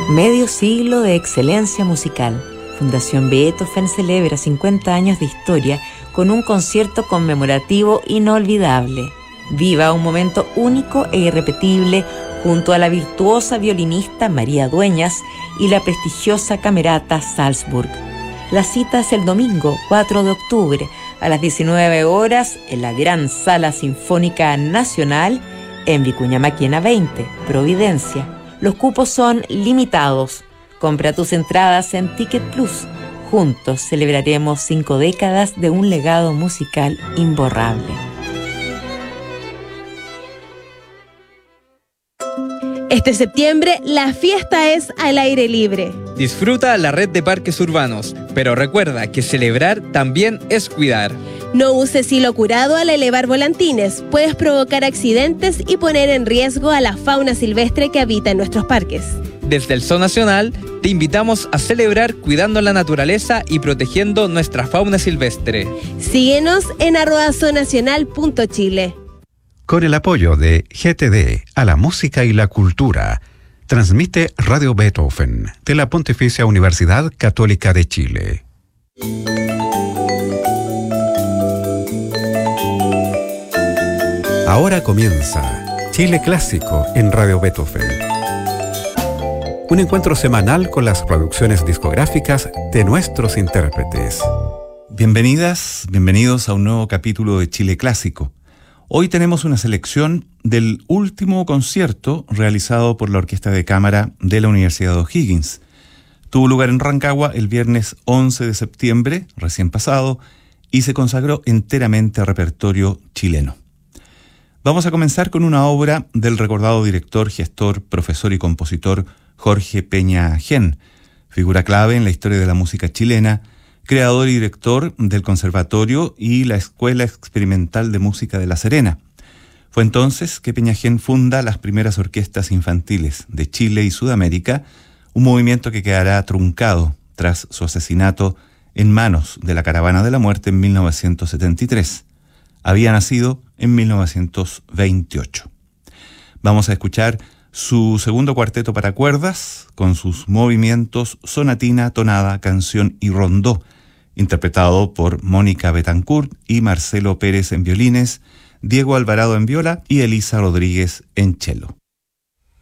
Medio siglo de excelencia musical. Fundación Beethoven celebra 50 años de historia con un concierto conmemorativo inolvidable. Viva un momento único e irrepetible junto a la virtuosa violinista María Dueñas y la prestigiosa Camerata Salzburg. La cita es el domingo 4 de octubre a las 19 horas en la Gran Sala Sinfónica Nacional en Vicuña Maquena 20, Providencia. Los cupos son limitados. Compra tus entradas en Ticket Plus. Juntos celebraremos 5 décadas de un legado musical imborrable. Este septiembre, la fiesta es al aire libre. Disfruta la red de parques urbanos, pero recuerda que celebrar también es cuidar. No uses hilo curado al elevar volantines. Puedes provocar accidentes y poner en riesgo a la fauna silvestre que habita en nuestros parques. Desde el Zoo Nacional, te invitamos a celebrar cuidando la naturaleza y protegiendo nuestra fauna silvestre. Síguenos en @zoonacional.chile. Con el apoyo de GTD a la música y la cultura, transmite Radio Beethoven de la Pontificia Universidad Católica de Chile. Ahora comienza Chile Clásico en Radio Beethoven. Un encuentro semanal con las producciones discográficas de nuestros intérpretes. Bienvenidas, bienvenidos a un nuevo capítulo de Chile Clásico. Hoy tenemos una selección del último concierto realizado por la Orquesta de Cámara de la Universidad de O'Higgins. Tuvo lugar en Rancagua el viernes 11 de septiembre, recién pasado, y se consagró enteramente a repertorio chileno. Vamos a comenzar con una obra del recordado director, gestor, profesor y compositor Jorge Peña Gen, figura clave en la historia de la música chilena, creador y director del Conservatorio y la Escuela Experimental de Música de La Serena. Fue entonces que Peña Gen funda las primeras orquestas infantiles de Chile y Sudamérica, un movimiento que quedará truncado tras su asesinato en manos de la Caravana de la Muerte en 1973. Había nacido en 1928. Vamos a escuchar su segundo cuarteto para cuerdas, con sus movimientos sonatina, tonada, canción y rondó, interpretado por Mónica Betancourt y Marcelo Pérez en violines, Diego Alvarado en viola y Elisa Rodríguez en cello.